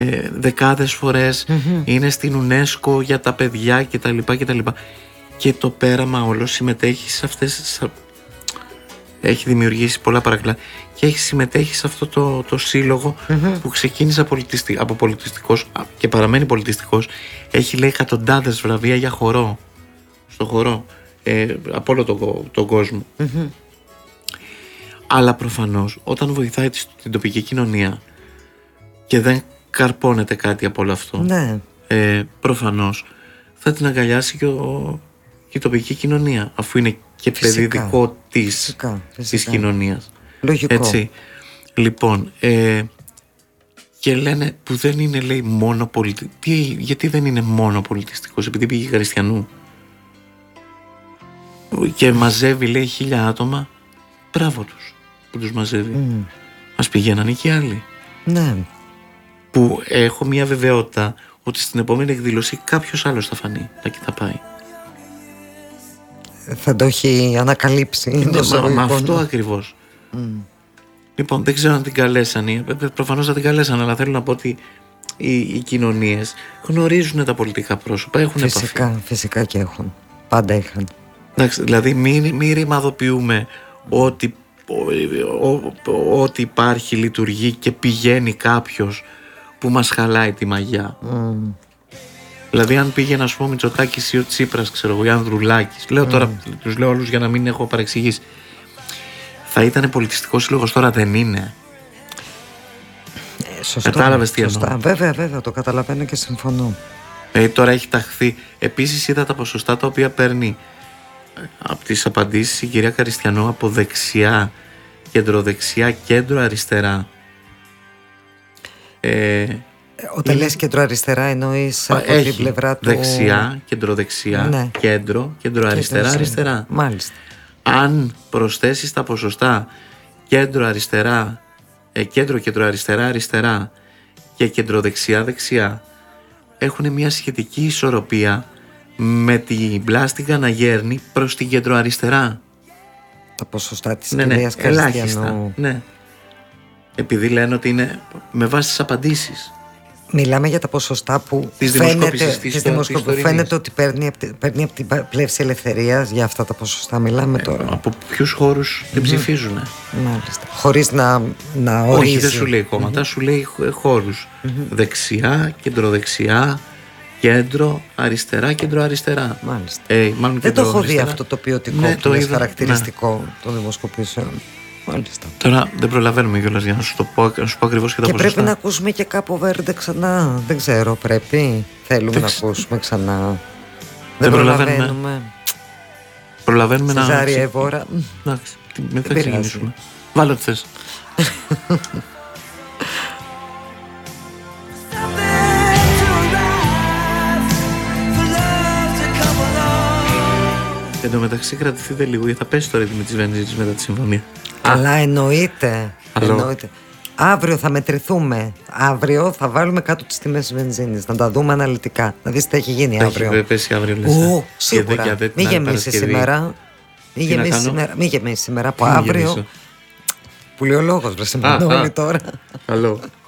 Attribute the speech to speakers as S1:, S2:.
S1: δεκάδες φορές, είναι στην UNESCO για τα παιδιά κτλ. Και το πέραμα όλο συμμετέχει σε αυτές, έχει δημιουργήσει πολλά παρακλά και έχει συμμετέχει σε αυτό το σύλλογο που ξεκίνησε από πολιτιστικός και παραμένει πολιτιστικός. Έχει, λέει, εκατοντάδες βραβεία για χορό, στο χορό, από όλο τον κόσμο. Αλλά προφανώς όταν βοηθάει την τοπική κοινωνία και δεν καρπώνεται κάτι από όλο αυτό, προφανώς θα την αγκαλιάσει και η τοπική κοινωνία, αφού είναι και παιδί δικό της κοινωνίας.
S2: Λογικό.
S1: Έτσι. Λοιπόν, και λένε που δεν είναι, λέει, μόνο γιατί δεν είναι μόνο πολιτιστικός, επειδή πήγε Χριστιανού και μαζεύει, λέει, 1000 άτομα. Μπράβο τους που τους μαζεύει. Ας πηγαίνανε και άλλοι.
S2: Ναι. Που
S1: έχω μια βεβαιότητα ότι στην επόμενη εκδήλωση κάποιος άλλος θα φανεί και θα πάει.
S2: Θα το έχει ανακαλύψει.
S1: Με αυτό ακριβώς. Λοιπόν, δεν ξέρω αν την καλέσανε. Προφανώς θα την καλέσανε, αλλά θέλω να πω ότι οι κοινωνίες γνωρίζουν τα πολιτικά πρόσωπα, έχουν επαφή.
S2: Φυσικά και έχουν. Πάντα είχαν.
S1: Εντάξει, δηλαδή μην ρημαδοποιούμε ότι υπάρχει, λειτουργεί και πηγαίνει κάποιος που μας χαλάει τη μαγιά. Δηλαδή αν πήγαινε, ας πούμε, ο Μητσοτάκης ή ο Τσίπρας, ξέρω εγώ, ή ο Ανδρουλάκης, λέω τώρα, τους λέω όλους για να μην έχω παρεξηγήσει, θα ήταν πολιτιστικός σύλλογος, τώρα δεν είναι.
S2: Σωστό.
S1: Κατάλαβες τι εννοώ?
S2: Βέβαια, το καταλαβαίνω και συμφωνώ.
S1: Τώρα έχει ταχθεί. Επίσης είδα τα ποσοστά τα οποία παίρνει από τις απαντήσεις η κυρία Καριστιανού από δεξιά, κεντροδεξιά, κέντρο-αριστερά.
S2: Όταν λες κέντρο-αριστερά εννοείς από την πλευρά του...
S1: Δεξιά, κεντροδεξιά, κέντρο-αριστερά, αριστερά.
S2: Μάλιστα.
S1: Αν προσθέσεις τα ποσοστά κέντρο-αριστερά, κέντρο-αριστερά, αριστερά και κεντροδεξιά-δεξιά, έχουν μια σχετική ισορροπία με την πλάστιγκα να γέρνει προς την κεντροαριστερά.
S2: Τα ποσοστά της κυρίας Καριστιανού.
S1: Ναι. Επειδή λένε ότι είναι με βάση τις απαντήσεις.
S2: Μιλάμε για τα ποσοστά που φαίνεται ότι παίρνει από την πλεύση ελευθερίας. Για αυτά τα ποσοστά μιλάμε τώρα.
S1: Από ποιους χώρους την ψηφίζουν.
S2: Μάλιστα. Χωρίς να ορίζει.
S1: Όχι, δεν σου λέει κόμματα, σου λέει χώρους. Δεξιά, κεντροδεξιά, κέντρο, αριστερά, κέντρο-αριστερά.
S2: Μάλιστα. Δεν το έχω δει αυτό το ποιοτικό χαρακτηριστικό των δημοσκοπήσεων. Μάλιστα.
S1: Τώρα δεν προλαβαίνουμε κιόλας για να σου πω ακριβώς και τα ποσοστά.
S2: Και πρέπει να ακούσουμε και κάπου Βέρντε ξανά. Δεν ξέρω, πρέπει. Θέλουμε να ακούσουμε ξανά. Δεν προλαβαίνουμε.
S1: Προλαβαίνουμε να.
S2: Ζάρια Εβόρα.
S1: Εντάξει, μην θα ξεκινήσουμε. Βάλω τι θες. Εν τω μεταξύ κρατηθείτε λίγο, γιατί θα πέσει το ρύθμο της βενζίνης μετά τη συμφωνία.
S2: Αλλά εννοείται. Αύριο θα μετρηθούμε. Αύριο θα βάλουμε κάτω τις τιμές της βενζίνης. Να τα δούμε αναλυτικά. Να δεις τι έχει γίνει αύριο.
S1: Έχει πέσει αύριο, λες.
S2: Σίγουρα. Μην γεμίσεις σήμερα. Μην γεμίσεις σήμερα από αύριο. Που λέει ο λόγος, βρε, όλοι τώρα.
S1: Καλό.